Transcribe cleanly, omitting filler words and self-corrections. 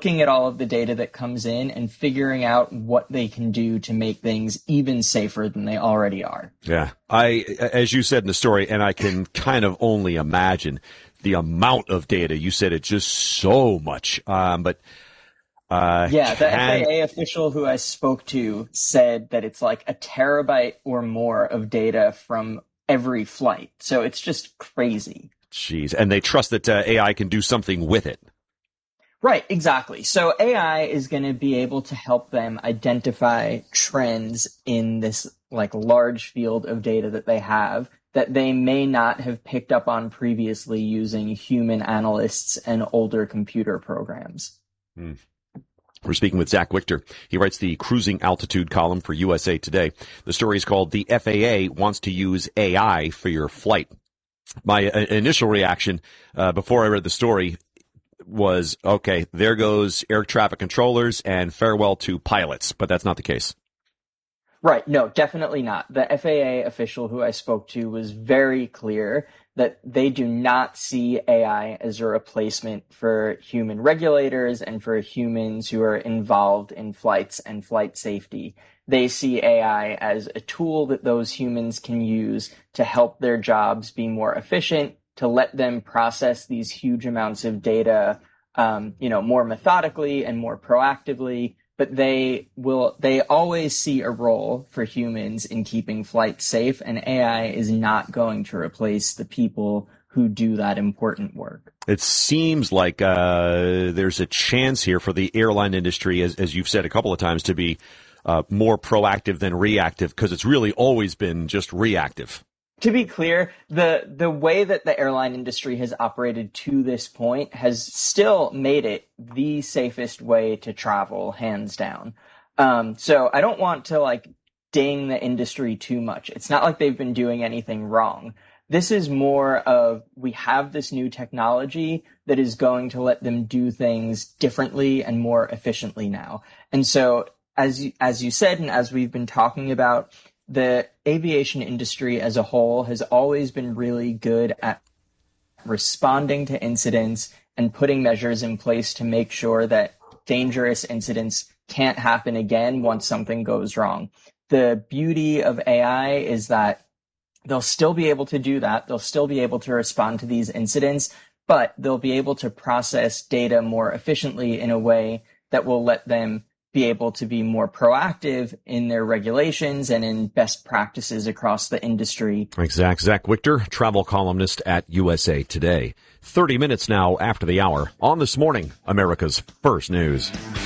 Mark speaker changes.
Speaker 1: looking at all of the data that comes in and figuring out what they can do to make things even safer than they already are.
Speaker 2: Yeah. As you said in the story, and I can kind of only imagine the amount of data. You said it's just so much. The
Speaker 1: FAA official who I spoke to said that it's like a terabyte or more of data from every flight. So it's just crazy.
Speaker 2: Jeez. And they trust that AI can do something with it.
Speaker 1: Right, exactly. So AI is going to be able to help them identify trends in this like large field of data that they have that they may not have picked up on previously using human analysts and older computer programs.
Speaker 2: We're speaking with Zach Wichter. He writes the cruising altitude column for USA Today. The story is called "The FAA Wants to Use AI for Your Flight." My initial reaction before I read the story was, okay, there goes air traffic controllers and farewell to pilots, but that's not the case.
Speaker 1: Right. No, definitely not. The FAA official who I spoke to was very clear that they do not see AI as a replacement for human regulators and for humans who are involved in flights and flight safety. They see AI as a tool that those humans can use to help their jobs be more efficient, to let them process these huge amounts of data, more methodically and more proactively. But they always see a role for humans in keeping flights safe, and AI is not going to replace the people who do that important work.
Speaker 2: It seems like there's a chance here for the airline industry, as you've said a couple of times, to be more proactive than reactive, because it's really always been just reactive.
Speaker 1: To be clear, the way that the airline industry has operated to this point has still made it the safest way to travel, hands down. So I don't want to ding the industry too much. It's not like they've been doing anything wrong. This is more of, we have this new technology that is going to let them do things differently and more efficiently now. And so as you said, and as we've been talking about, the aviation industry as a whole has always been really good at responding to incidents and putting measures in place to make sure that dangerous incidents can't happen again once something goes wrong. The beauty of AI is that they'll still be able to do that. They'll still be able to respond to these incidents, but they'll be able to process data more efficiently in a way that will let them be able to be more proactive in their regulations and in best practices across the industry.
Speaker 2: Zach Wichter, travel columnist at USA Today. 30 minutes now after the hour on This Morning, America's First News.